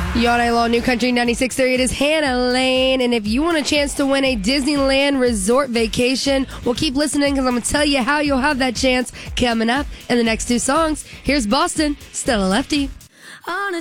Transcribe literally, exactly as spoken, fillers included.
You all night long, New Country ninety-six point three. It is Hannah Lane. And if you want a chance to win a Disneyland resort vacation, well, keep listening because I'm going to tell you how you'll have that chance coming up in the next two songs. Here's Boston, Stella Lefty.